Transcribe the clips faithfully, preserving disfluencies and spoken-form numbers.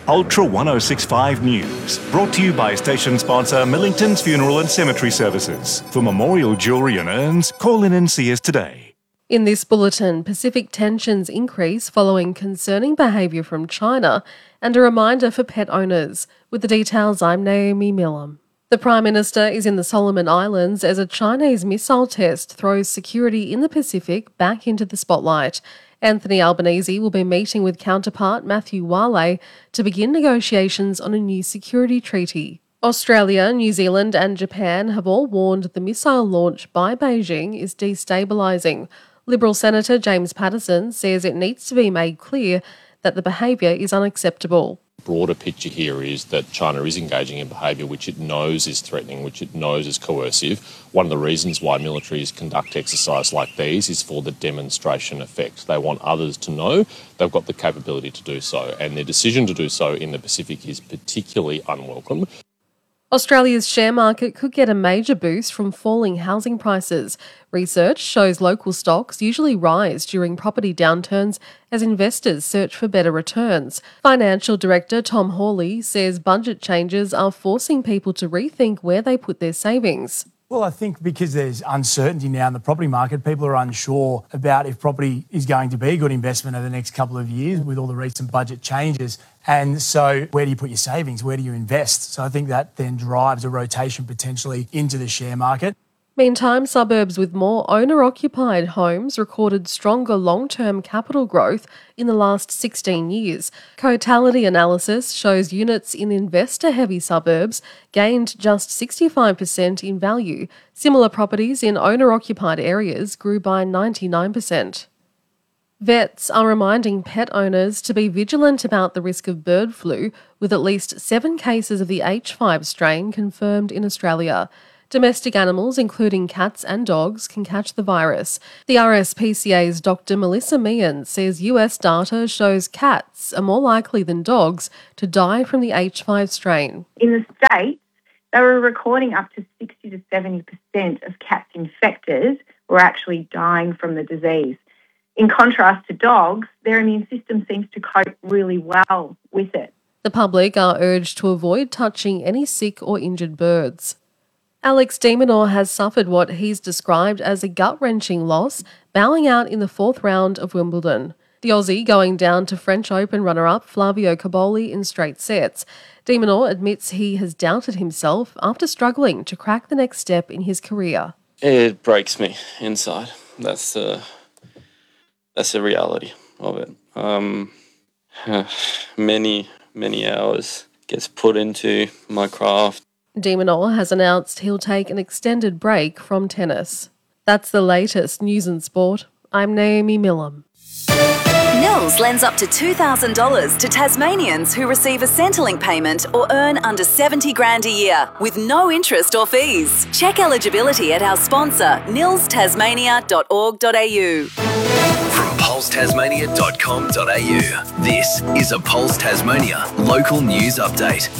Ultra one oh six point five News, brought to you by station sponsor Millington's Funeral and Cemetery Services. For memorial jewellery and urns, call in and see us today. In this bulletin, Pacific tensions increase following concerning behaviour from China and a reminder for pet owners. With the details, I'm Naomi Millam. The Prime Minister is in the Solomon Islands as a Chinese missile test throws security in the Pacific back into the spotlight. Anthony Albanese will be meeting with counterpart Matthew Wale to begin negotiations on a new security treaty. Australia, New Zealand and Japan have all warned the missile launch by Beijing is destabilising. Liberal Senator James Paterson says it needs to be made clear that the behaviour is unacceptable. The broader picture here is that China is engaging in behaviour which it knows is threatening, which it knows is coercive. One of the reasons why militaries conduct exercises like these is for the demonstration effect. They want others to know they've got the capability to do so, and their decision to do so in the Pacific is particularly unwelcome. Australia's share market could get a major boost from falling housing prices. Research shows local stocks usually rise during property downturns as investors search for better returns. Financial Director Tom Hawley says budget changes are forcing people to rethink where they put their savings. Well, I think because there's uncertainty now in the property market, people are unsure about if property is going to be a good investment over the next couple of years with all the recent budget changes. And so where do you put your savings? Where do you invest? So I think that then drives a rotation potentially into the share market. Meantime, suburbs with more owner-occupied homes recorded stronger long-term capital growth in the last sixteen years. Cotality analysis shows units in investor-heavy suburbs gained just sixty-five percent in value. Similar properties in owner-occupied areas grew by ninety-nine percent. Vets are reminding pet owners to be vigilant about the risk of bird flu, with at least seven cases of the H five strain confirmed in Australia. Domestic animals, including cats and dogs, can catch the virus. The R S P C A's Doctor Melissa Meehan says U S data shows cats are more likely than dogs to die from the H five strain. In the States, they were recording up to sixty to seventy percent of cats infected were actually dying from the disease. In contrast to dogs, their immune system seems to cope really well with it. The public are urged to avoid touching any sick or injured birds. Alex de Minaur has suffered what he's described as a gut-wrenching loss, bowing out in the fourth round of Wimbledon. The Aussie going down to French Open runner-up Flavio Cobolli in straight sets. De Minaur admits he has doubted himself after struggling to crack the next step in his career. It breaks me inside. That's the that's the reality of it. Um, many, many hours gets put into my craft. De Minaur has announced he'll take an extended break from tennis. That's the latest news and sport. I'm Naomi Millam. Nils lends up to two thousand dollars to Tasmanians who receive a Centrelink payment or earn under seventy grand a year with no interest or fees. Check eligibility at our sponsor, nils tasmania dot org dot a u. From pulse tasmania dot com dot a u, this is a Pulse Tasmania local news update.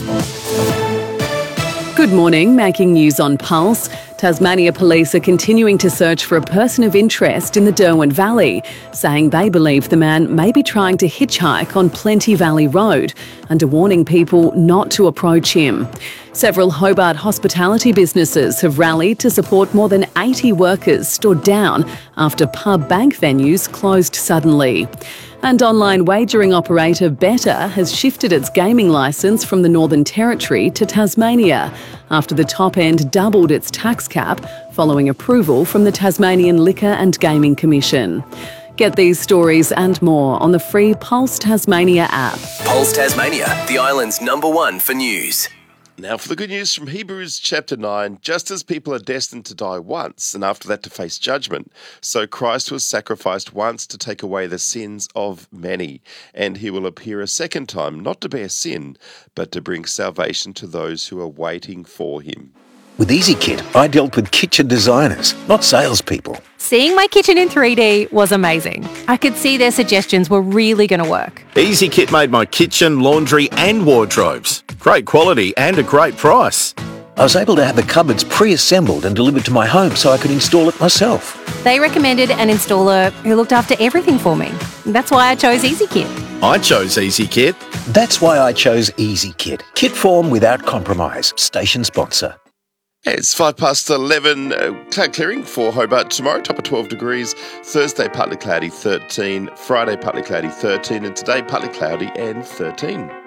Good morning, making news on Pulse. Tasmania Police are continuing to search for a person of interest in the Derwent Valley, saying they believe the man may be trying to hitchhike on Plenty Valley Road and are warning people not to approach him. Several Hobart hospitality businesses have rallied to support more than eighty workers stood down after pub bank venues closed suddenly. And online wagering operator Betr has shifted its gaming licence from the Northern Territory to Tasmania after the top end doubled its tax cap following approval from the Tasmanian Liquor and Gaming Commission. Get these stories and more on the free Pulse Tasmania app. Pulse Tasmania, the island's number one for news. Now for the good news from Hebrews chapter nine. Just as people are destined to die once and after that to face judgment, so Christ was sacrificed once to take away the sins of many, and he will appear a second time, not to bear sin, but to bring salvation to those who are waiting for him. With EasyKit, I dealt with kitchen designers, not salespeople. Seeing my kitchen in three D was amazing. I could see their suggestions were really going to work. EasyKit made my kitchen, laundry and wardrobes. Great quality and a great price. I was able to have the cupboards pre-assembled and delivered to my home so I could install it myself. They recommended an installer who looked after everything for me. That's why I chose EasyKit. I chose Easy Kit. That's why I chose Easy Kit. Kit form without compromise. Station sponsor. It's five past eleven. Uh, cloud clearing for Hobart tomorrow, top of twelve degrees. Thursday, partly cloudy, thirteen. Friday, partly cloudy, thirteen. And today, partly cloudy and thirteen.